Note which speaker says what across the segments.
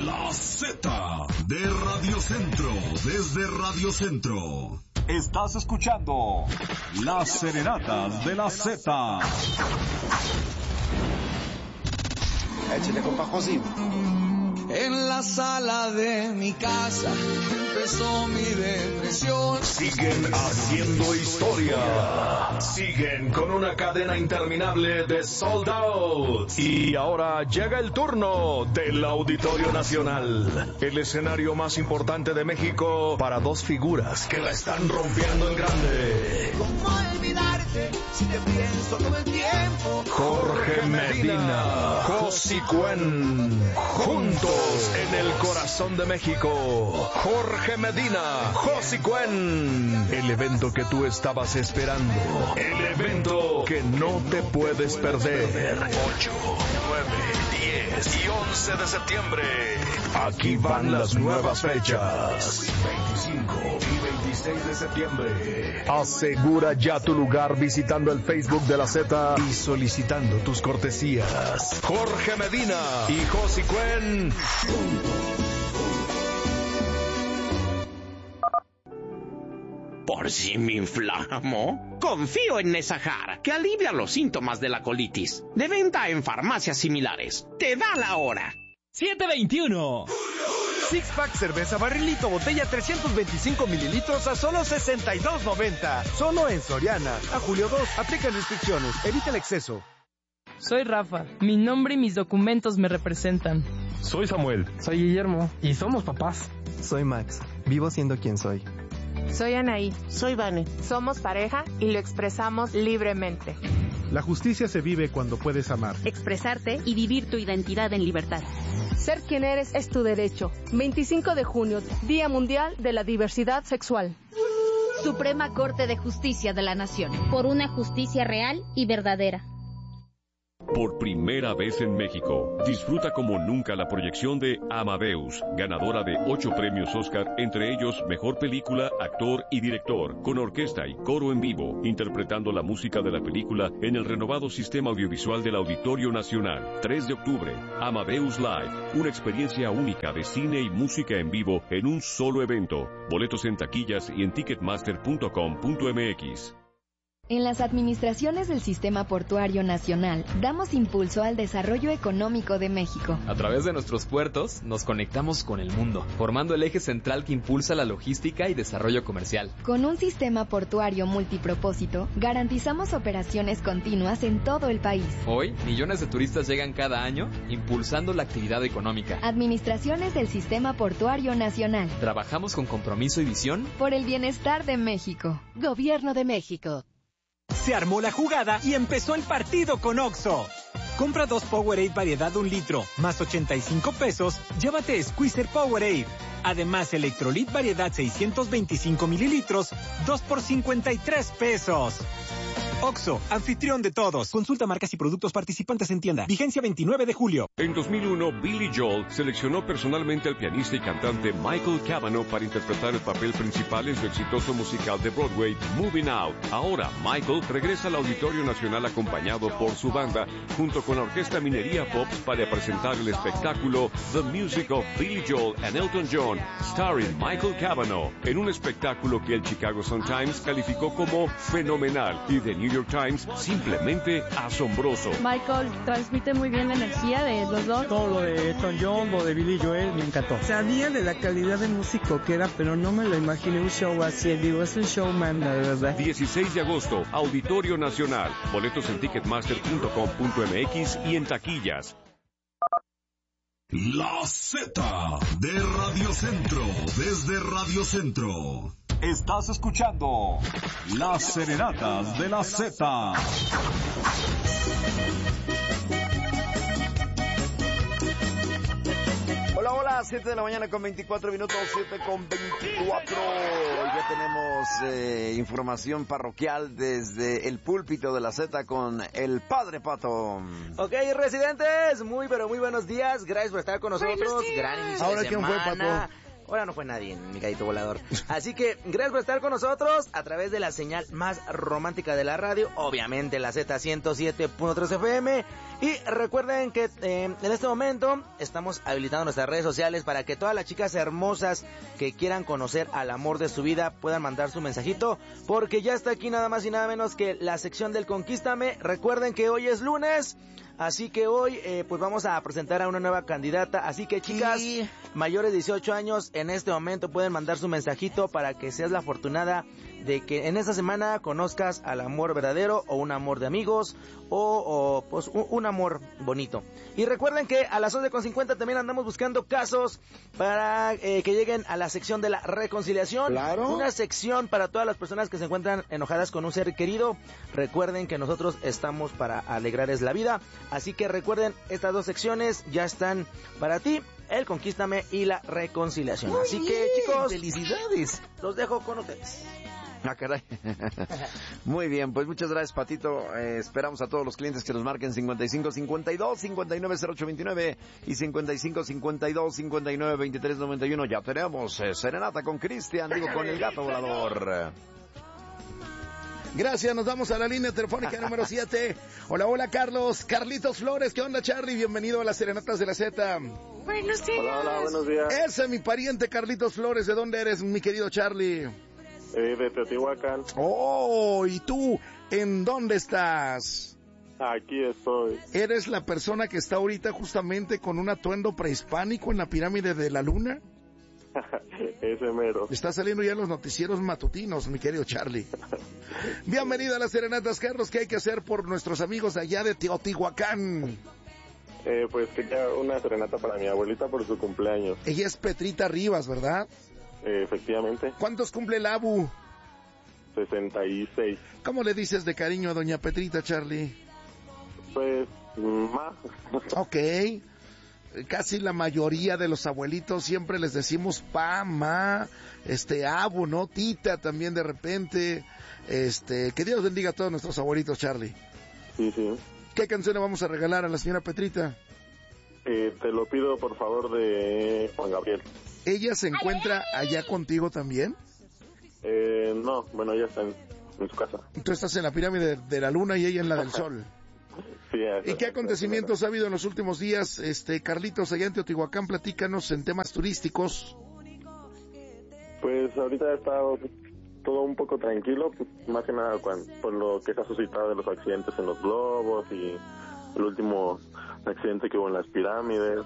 Speaker 1: La Z de Radio Centro, desde Radio Centro. Estás escuchando Las Serenatas de la Z.
Speaker 2: Échale, compa José.
Speaker 3: En la sala de mi casa empezó mi depresión.
Speaker 1: Siguen haciendo historia. Siguen con una cadena interminable de sold out. Y ahora llega el turno del Auditorio Nacional. El escenario más importante de México para dos figuras que la están rompiendo en grande.
Speaker 3: ¿Cómo olvidarte si te pienso todo el tiempo?
Speaker 1: Jorge Medina, Josi Cuen, juntos en el corazón de México. Jorge Medina, Josi Cuen, el evento que tú estabas esperando, el evento que no te puedes perder. 8, 9, 10 y 11 de septiembre. Aquí van las nuevas fechas. 25 y 26 de septiembre. Asegura ya tu lugar visitando el Facebook de la Z y solicitando tus cortesías. Jorge Medina y Josi Cuen.
Speaker 4: ¿Por si me inflamo? Confío en Nesajar, que alivia los síntomas de la colitis. De venta en farmacias similares. Te da la hora.
Speaker 5: 721. Six Pack cerveza barrilito botella 325 mililitros a solo $62.90. Solo en Soriana. A julio 2. Aplican restricciones. Evita el exceso.
Speaker 6: Soy Rafa. Mi nombre y mis documentos me representan.
Speaker 7: Soy Samuel.
Speaker 8: Soy Guillermo. Y somos papás.
Speaker 9: Soy Max. Vivo siendo quien soy.
Speaker 10: Soy Anaí.
Speaker 11: Soy Vane.
Speaker 10: Somos pareja y lo expresamos libremente.
Speaker 12: La justicia se vive cuando puedes amar,
Speaker 13: expresarte y vivir tu identidad en libertad.
Speaker 14: Ser quien eres es tu derecho. 25 de junio, Día Mundial de la Diversidad Sexual.
Speaker 13: Suprema Corte de Justicia de la Nación. Por una justicia real y verdadera.
Speaker 7: Por primera vez en México, disfruta como nunca la proyección de Amadeus, ganadora de 8 premios Oscar, entre ellos Mejor Película, Actor y Director, con orquesta y coro en vivo, interpretando la música de la película en el renovado sistema audiovisual del Auditorio Nacional. 3 de octubre, Amadeus Live, una experiencia única de cine y música en vivo en un solo evento. Boletos en taquillas y en ticketmaster.com.mx.
Speaker 15: En las administraciones del Sistema Portuario Nacional, damos impulso al desarrollo económico de México.
Speaker 16: A través de nuestros puertos, nos conectamos con el mundo, formando el eje central que impulsa la logística y desarrollo comercial.
Speaker 15: Con un sistema portuario multipropósito, garantizamos operaciones continuas en todo el país.
Speaker 16: Hoy, millones de turistas llegan cada año, impulsando la actividad económica.
Speaker 15: Administraciones del Sistema Portuario Nacional.
Speaker 16: Trabajamos con compromiso y visión
Speaker 15: por el bienestar de México.
Speaker 13: Gobierno de México.
Speaker 5: Se armó la jugada y empezó el partido con Oxxo. Compra 2 Powerade variedad 1 litro, más 85 pesos, llévate Squeezer Powerade. Además, Electrolit variedad 625 mililitros, 2 por 53 pesos. Oxxo, anfitrión de todos. Consulta marcas y productos participantes en tienda. Vigencia 29 de julio.
Speaker 7: En 2001, Billy Joel seleccionó personalmente al pianista y cantante Michael Cavanaugh para interpretar el papel principal en su exitoso musical de Broadway, Moving Out. Ahora, Michael regresa al Auditorio Nacional acompañado por su banda, junto con la Orquesta Minería Pops, para presentar el espectáculo The Music of Billy Joel and Elton John, starring Michael Cavanaugh, en un espectáculo que el Chicago Sun-Times calificó como fenomenal y The New York Times simplemente asombroso.
Speaker 6: Michael transmite muy bien la energía de los dos.
Speaker 8: Todo lo de Elton John, lo de Billy Joel, me encantó. Sabía de la calidad de músico que era, pero no me lo imaginé un show así. Digo, es un showman, la verdad.
Speaker 7: 16 de agosto, Auditorio Nacional. Boletos en ticketmaster.com.mx y en taquillas.
Speaker 1: La Z de Radio Centro, desde Radio Centro. Estás escuchando Las Serenatas de la Z.
Speaker 2: Hola, hola, 7 de la mañana con 24 minutos, 7 con 24. Ya tenemos información parroquial desde el púlpito de la Z con el Padre Pato.
Speaker 17: Ok, residentes, muy pero muy buenos días. Gracias por estar con nosotros. Gran inicio
Speaker 2: Ahora,
Speaker 17: de
Speaker 2: ¿quién
Speaker 17: semana.
Speaker 2: fue, Pato?
Speaker 11: Ahora no fue nadie, mi gallito volador. Así que gracias por estar con nosotros a través de la señal más romántica de la radio, obviamente la Z107.3 FM. Y recuerden que en este momento estamos habilitando nuestras redes sociales para que todas las chicas hermosas que quieran conocer al amor de su vida puedan mandar su mensajito, porque ya está aquí nada más y nada menos que la sección del Conquístame. Recuerden que hoy es lunes, así que hoy pues vamos a presentar a una nueva candidata. Así que chicas mayores de 18 años en este momento pueden mandar su mensajito para que seas la afortunada de que en esta semana conozcas al amor verdadero, o un amor de amigos, o pues un amor bonito. Y recuerden que a las 11:50 también andamos buscando casos para que lleguen a la sección de la reconciliación.
Speaker 2: Claro.
Speaker 11: Una sección para todas las personas que se encuentran enojadas con un ser querido. Recuerden que nosotros estamos para alegrarles la vida. Así que recuerden, estas dos secciones ya están para ti: el Conquístame y la reconciliación.
Speaker 2: Muy
Speaker 11: Así
Speaker 2: bien,
Speaker 11: que chicos,
Speaker 2: felicidades.
Speaker 11: Los dejo con ustedes.
Speaker 2: Ah, caray. Muy bien, pues muchas gracias, Patito. Esperamos a todos los clientes que nos marquen 5552-590829 y 5552-592391. Ya tenemos serenata con Cristian, digo, con el gato volador.
Speaker 17: Gracias, nos vamos a la línea telefónica número 7. Hola, Carlos. Carlitos Flores, ¿qué onda, Charlie? Bienvenido a las Serenatas de la Z.
Speaker 18: Buenos días.
Speaker 17: Hola, buenos días. Ese es mi pariente, Carlitos Flores. ¿De dónde eres, mi querido Charlie?
Speaker 18: De Teotihuacán.
Speaker 17: Oh, ¿y tú en dónde estás?
Speaker 18: Aquí estoy.
Speaker 17: ¿Eres la persona que está ahorita justamente con un atuendo prehispánico en la pirámide de la luna?
Speaker 18: Ese mero.
Speaker 17: Está saliendo ya en los noticieros matutinos, mi querido Charlie. Bienvenido a las Serenatas, Carlos. ¿Qué hay que hacer por nuestros amigos de allá de Teotihuacán?
Speaker 18: Pues quería una serenata para mi abuelita por su cumpleaños.
Speaker 17: Ella es Petrita Rivas, ¿verdad?
Speaker 18: Efectivamente.
Speaker 17: ¿Cuántos cumple el Abu?
Speaker 18: 66.
Speaker 17: ¿Cómo le dices de cariño a doña Petrita, Charlie?
Speaker 18: Pues, ma.
Speaker 17: Ok. Casi la mayoría de los abuelitos siempre les decimos pa, ma, Abu, ¿no? Tita también de repente. Que Dios bendiga a todos nuestros abuelitos, Charlie.
Speaker 18: Sí, sí.
Speaker 17: ¿Qué canción le vamos a regalar a la señora Petrita?
Speaker 18: Te lo pido, por favor, de Juan Gabriel.
Speaker 17: ¿Ella se encuentra allá contigo también?
Speaker 18: No, bueno, ella está en su casa.
Speaker 17: Tú estás en la pirámide de la luna y ella en la del sol.
Speaker 18: Sí,
Speaker 17: ¿Y qué acontecimiento ha habido en los últimos días, Carlitos, allá en Teotihuacán? Platícanos en temas turísticos.
Speaker 18: Pues ahorita ha estado todo un poco tranquilo, pues, más que nada por lo que se ha suscitado de los accidentes en los globos y el último accidente que hubo en las pirámides.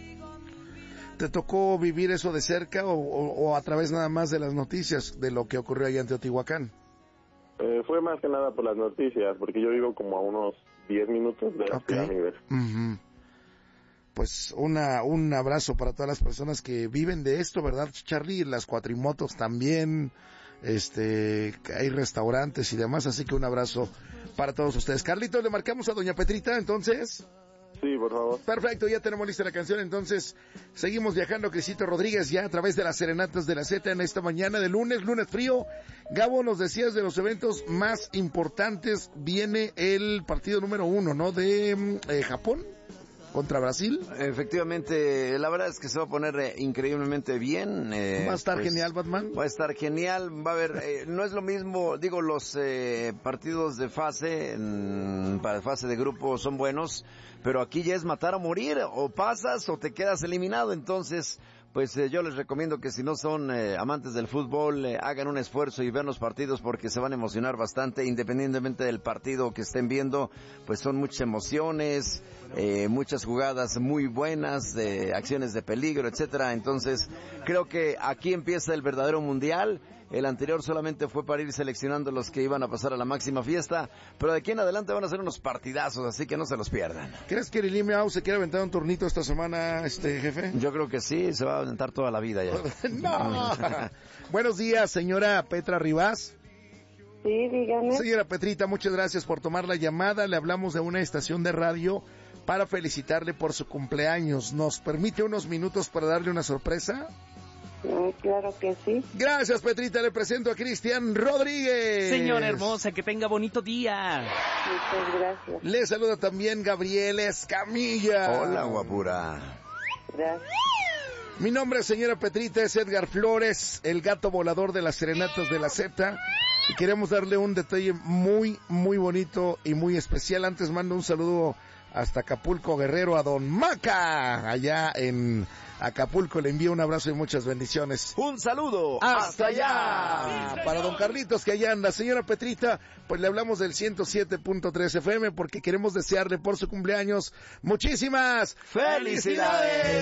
Speaker 17: ¿Te tocó vivir eso de cerca o a través nada más de las noticias de lo que ocurrió allá en Teotihuacán?
Speaker 18: Fue más que nada por las noticias, porque yo vivo como a unos 10 minutos de las pirámides.
Speaker 17: Uh-huh. Pues un abrazo para todas las personas que viven de esto, ¿verdad, Charlie? Las cuatrimotos también, hay restaurantes y demás, así que un abrazo para todos ustedes. Carlitos, ¿le marcamos a doña Petrita entonces?
Speaker 18: Sí, por favor.
Speaker 17: Perfecto, ya tenemos lista la canción, entonces seguimos viajando, Crisito Rodríguez, ya a través de las Serenatas de la Z en esta mañana de lunes frío. Gabo, nos decías de los eventos más importantes, viene el partido número 1, ¿no? De Japón contra Brasil.
Speaker 2: Efectivamente, la verdad es que se va a poner increíblemente bien.
Speaker 17: Va a estar genial, Batman.
Speaker 2: Va a estar genial, va a haber, no es lo mismo, digo, los partidos de para fase de grupo son buenos, pero aquí ya es matar o morir, o pasas o te quedas eliminado. Entonces, pues yo les recomiendo que si no son amantes del fútbol, hagan un esfuerzo y vean los partidos, porque se van a emocionar bastante, independientemente del partido que estén viendo. Pues son muchas emociones, muchas jugadas muy buenas, acciones de peligro, etcétera. Entonces, creo que aquí empieza el verdadero mundial. El anterior solamente fue para ir seleccionando los que iban a pasar a la máxima fiesta, pero de aquí en adelante van a ser unos partidazos, así que no se los pierdan.
Speaker 17: ¿Crees que Lili Miau se quiere aventar un turnito esta semana, jefe?
Speaker 2: Yo creo que sí, se va a aventar toda la vida ya.
Speaker 17: ¡No! Buenos días, señora Petra Rivas.
Speaker 19: Sí, dígame.
Speaker 17: Señora Petrita, muchas gracias por tomar la llamada. Le hablamos de una estación de radio para felicitarle por su cumpleaños. ¿Nos permite unos minutos para darle una sorpresa?
Speaker 19: Claro que sí.
Speaker 17: Gracias, Petrita. Le presento a Cristian Rodríguez.
Speaker 20: Señora hermosa, que tenga bonito día.
Speaker 19: Muchas gracias.
Speaker 17: Le saluda también Gabriel Escamilla.
Speaker 2: Hola, guapura.
Speaker 19: Gracias.
Speaker 17: Mi nombre, señora Petrita, es Edgar Flores, el gato volador de las serenatas de la Z. Y queremos darle un detalle muy, muy bonito y muy especial. Antes mando un saludo hasta Acapulco, Guerrero, a don Maca, allá en Acapulco. Le envío un abrazo y muchas bendiciones.
Speaker 2: Un saludo
Speaker 17: hasta allá. Para don Carlitos, que allá anda. Señora Petrita, pues le hablamos del 107.3 FM porque queremos desearle por su cumpleaños muchísimas
Speaker 2: felicidades.